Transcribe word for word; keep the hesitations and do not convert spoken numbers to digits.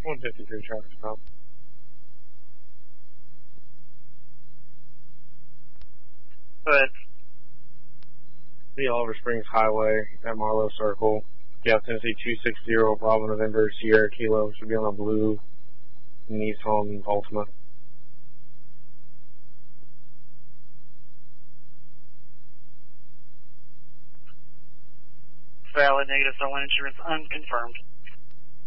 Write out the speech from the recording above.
one fifty-three traffic stop. But The Oliver Springs Highway at Marlowe Circle. Yeah, Tennessee two six zero Bravo November Sierra Kilo should be on a blue Nissan Altima. valid negative, so insurance unconfirmed.